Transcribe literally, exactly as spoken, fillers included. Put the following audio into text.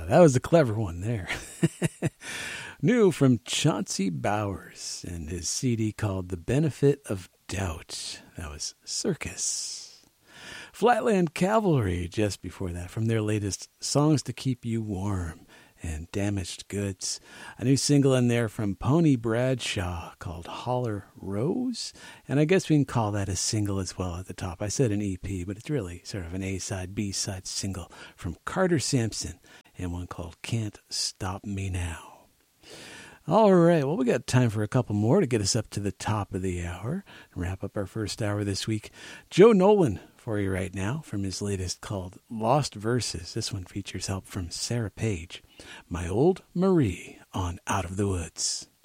that was a clever one there. New from Chauncey Bowers and his C D called The Benefit of Doubt. That was Circus. Flatland Cavalry just before that from their latest Songs to Keep You Warm and Damaged Goods. A new single in there from Pony Bradshaw called Holler Rose. And I guess we can call that a single as well at the top. I said an E P, but it's really sort of an A-side, B-side single from Carter Sampson and one called Can't Stop Me Now. All right, well, we got time for a couple more to get us up to the top of the hour and wrap up our first hour this week. Joe Nolan for you right now from his latest called Lost Verses. This one features help from Sarah Page. My Old Marie on Out of the Woods.